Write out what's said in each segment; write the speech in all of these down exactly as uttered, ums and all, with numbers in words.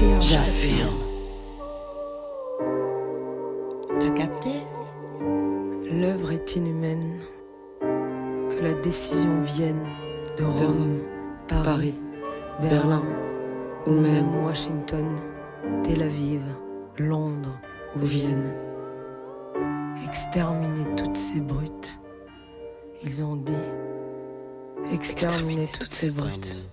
J'affirme. J'affirme. T'as capté? L'œuvre est inhumaine. Que la décision vienne de Rome, Paris, Paris, Berlin, Berlin, ou ou même même Washington, Tel Aviv, Londres ou Vienne. Exterminer toutes ces brutes. Ils ont dit exterminer toutes ces brutes.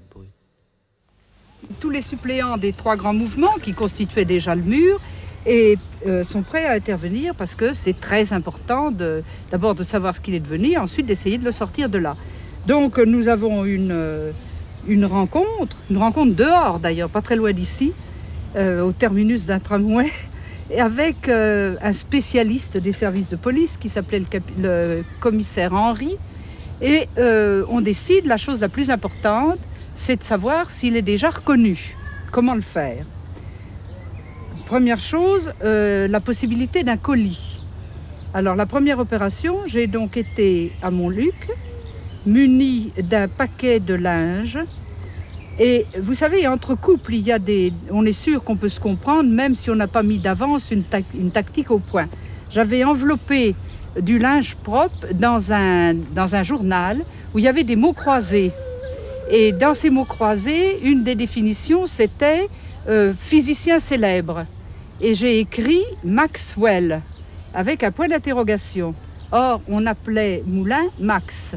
Tous les suppléants des trois grands mouvements qui constituaient déjà le mur et, euh, sont prêts à intervenir parce que c'est très important de, d'abord de savoir ce qu'il est devenu et ensuite d'essayer de le sortir de là. Donc nous avons une, euh, une rencontre, une rencontre dehors d'ailleurs, pas très loin d'ici, euh, au terminus d'un tramway, et avec euh, un spécialiste des services de police qui s'appelait le, cap- le commissaire Henry. Et euh, on décide, la chose la plus importante, c'est de savoir s'il est déjà reconnu. Comment le faire? Première chose, euh, la possibilité d'un colis. Alors la première opération, j'ai donc été à Montluc, muni d'un paquet de linge. Et vous savez, entre couples, il y a des, on est sûr qu'on peut se comprendre, même si on n'a pas mis d'avance une, ta- une tactique au point. J'avais enveloppé du linge propre dans un, dans un journal où il y avait des mots croisés. Et dans ces mots croisés, une des définitions, c'était euh, physicien célèbre. Et j'ai écrit Maxwell, avec un point d'interrogation. Or, on appelait Moulin Max.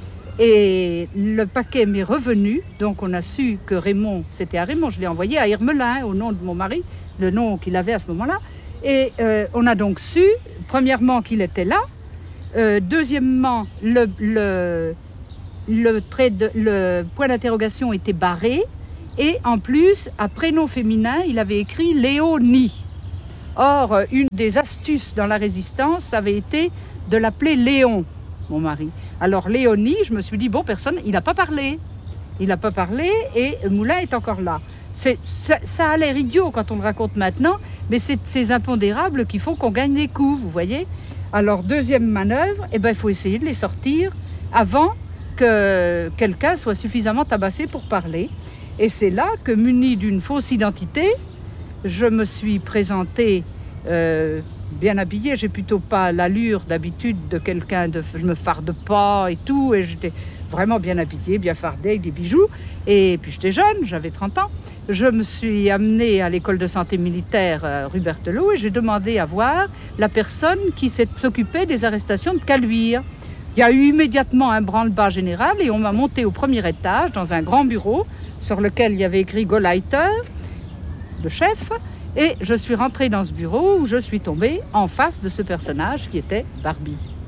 Et le paquet m'est revenu, donc on a su que Raymond, c'était à Raymond, je l'ai envoyé à Hermelin, au nom de mon mari, le nom qu'il avait à ce moment-là. Et euh, on a donc su, premièrement, qu'il était là. Euh, deuxièmement, le, le, le, trait de, le point d'interrogation était barré. Et en plus, à prénom féminin, il avait écrit Léonie. Or, une des astuces dans la résistance avait été de l'appeler Léon, mon mari. Alors Léonie, je me suis dit, bon, personne, il n'a pas parlé. Il n'a pas parlé et Moulin est encore là. C'est, ça, ça a l'air idiot quand on le raconte maintenant, mais c'est ces impondérables qui font qu'on gagne des coups, vous voyez. Alors, deuxième manœuvre, eh ben, il faut essayer de les sortir avant que quelqu'un soit suffisamment tabassé pour parler. Et c'est là que, muni d'une fausse identité, je me suis présentée euh, bien habillée. J'ai plutôt pas l'allure d'habitude de quelqu'un, de, je me farde pas et tout, et j'étais vraiment bien habillée, bien fardée, avec des bijoux. Et puis j'étais jeune, j'avais trente ans. Je me suis amenée à l'école de santé militaire euh, rue Berthelot et j'ai demandé à voir la personne qui s'occupait des arrestations de Caluire. Il y a eu immédiatement un branle-bas général et on m'a monté au premier étage dans un grand bureau sur lequel il y avait écrit Gauleiter, le chef, et je suis rentrée dans ce bureau où je suis tombée en face de ce personnage qui était Barbie.